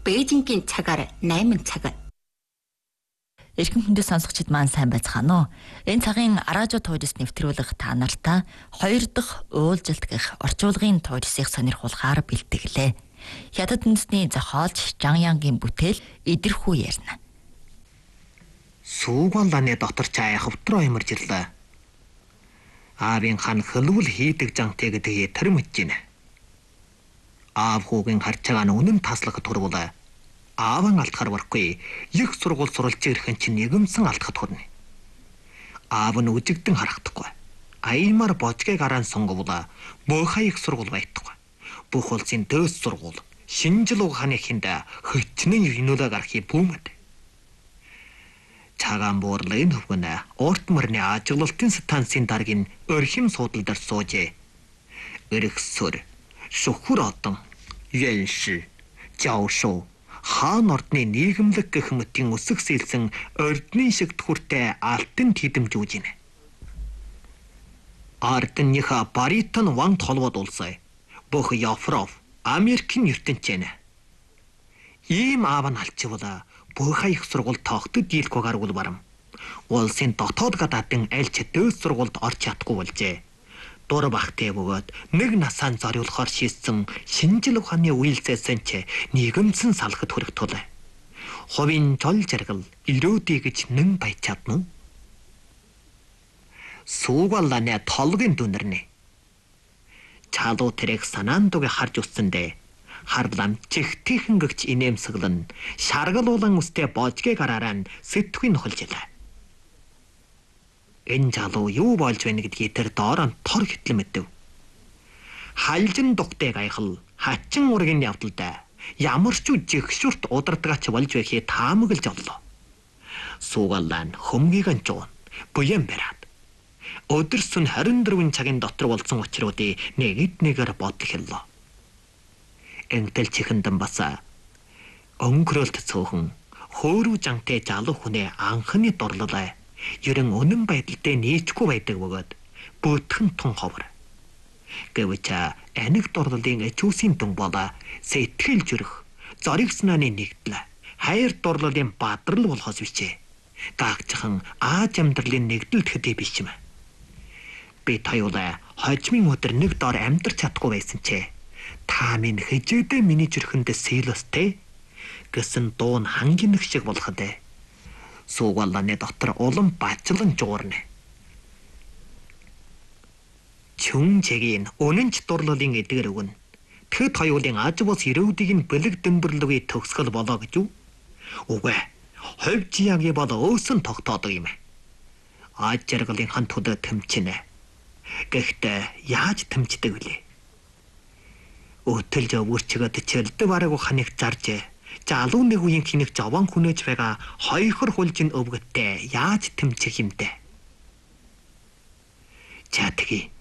Бээжингийн цагаар 8 цаг. Эрхэм хүндэт сонсогчид маань сайн байцгаана уу? Энэ цагийн радио туйдс нэвтрүүлэг та нартай 2 дахь уулзалт гэх орчуулгын туйдсыг сонирхуулахаар бэлтгэлээ. Хятад үндэсний зохиолч Жан Янгийн бүтээл идэрхүү ярина. Сүүгэн ланы дотор чая хөвтрөө ямарч ирлээ. Аавын хан хөлвөл хийдэг жантай гэдгийг тэр мэдэж байна. Аав хүүгийн харчаагаа үнэн таслах турвал ааван алдахаар барахгүй их сургууль суралж ирхэн чинь нэгэмсэн алдахад хүрнэ. Аав нь үжигдэн харагдахгүй. Аймар божгийг араан сонговла бөөхай их сургууль байтахгүй. Бүх улсын дөөс сургууль шинжил ухааны хинда хөчнөн юунуулаа гарахи бүүмэд. Цагаан буурлын хөвгөнэ урт мөрний ажиглалтын станцын даргийн өрхим суудлын дээр суужээ. Өргөсөр шөхөр одон ялш жаошоо хаан ордны нийгэмлэг гэх мэтийн өсөх сэлсэн ордны шиг тхүртэй алтан тэдэмжүүж байна. Ардынныхаа баритон вант холбоод улсаа бүх Яфров Америкийн ертөнцийн ийм аав нь алчвала бүх их сургууль тогтод дийлгүй гаргуул барам. Улсын дотоод гадаадын аль ч дөөс сургуульд орч чадахгүй болжээ. Дур багтээ бөгөөд нэг насаан зориулахаар шийдсэн шинжил ухааны үйлсээсэн ч нийгэмсэн салхад хүрэх тул. Ховын жол жаргал ирөөдий гэж нэн байж чадна. Суугалланы толгийн дүнэрнэ. Чалуу тэрэг санаан дуг харж үссэндээ харлам чихтийхэн гэгч инээмсэглэн шаргалуулан үстэй божгийг араараа сэтгвийн нөхөлж илээ. Энэ залуу юу болж байна гэдгийг тэр доорон тор хэтлэн мэдв. Халжин дугтай гайхал хачин ургийн явдалтай ямар ч жигшүрт удардагч болж байхээ таамаглаж оллоо. Суугаллаа хөмгийг нь жуун буян бараад өдөрсөн 24 цагийн дотор болсон учруудыг нэгэд нэгээр бодох хэллээ. Энтэл чихэндэн баса өнгөрөлт цөөхөн хөөрүү жантай залуу хүнээ анхны дурлалаа ерөн үнэн байдалтай нийцгүй байдаг бөгөөд бүтхэн тун ховор. Гэвч аник дурлалын эчүүсийн дүн бола сэтгэл зүрх зориг санааны нэгдэл хайр дурлалын бадрал болохоос бичээ. Гаагчхан ааж амьдралын нэгдэл төдий биш юм. Би таюулаа хожмын өдөр нэг доор амьдарч чадахгүй байсан ч та минь хэжээдээ миний зүрхэндээ сэлэстэй гэсэн дуун хангинх шиг болоход Суугалланы дотор улам бачлан жуурна. Чүн чигийн үнэнч дурлалын эдгэр өгнө. Тэд хоёулын аж бус ирүүдийг нь бэлэг дөмбөрлөгийн төгсгөл болоо гэж үү? Үгүй. Ховь жиягийн бол өөсөн тогтоодог юм. Аж жаргалын хан төдөө тэмчинэ. Гэхдээ яаж тэмчдэг вүлээ? Өтөлж өвөрчгöd чөлдө бараг ханыг зарж залуу нэг үеийн хинэг жаван хүнэж байгаа хоёхор хулжин өвгөттэй яаж тэмцэх юмдэ? Чатги